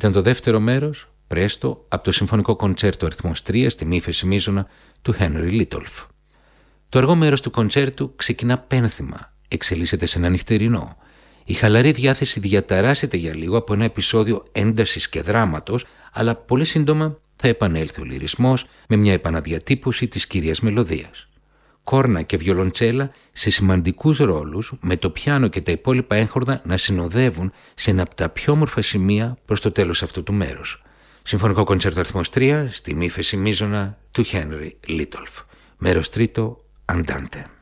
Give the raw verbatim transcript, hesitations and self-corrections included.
Ήταν το δεύτερο μέρος, πρέστο, από το Συμφωνικό Κοντσέρτο αριθμός τρία στη μη ύφεση μείζωνα του Χένρι Λίτολφ. Το αργό μέρος του κοντσέρτου ξεκινά πένθυμα, εξελίσσεται σε ένα νυχτερινό. Η χαλαρή διάθεση διαταράσσεται για λίγο από ένα επεισόδιο έντασης και δράματος, αλλά πολύ σύντομα θα επανέλθει ο λυρισμός με μια επαναδιατύπωση της κύριας μελωδίας. Κόρνα και βιολοντσέλα σε σημαντικούς ρόλους, με το πιάνο και τα υπόλοιπα έγχορδα να συνοδεύουν σε ένα από τα πιο όμορφα σημεία προς το τέλος αυτού του μέρους. Συμφωνικό Κοντσέρτο αριθμός τρία στη μη ύφεση μείζωνα του Χένρι Λίτολφ. Μέρος τρίτο, Αντάντε.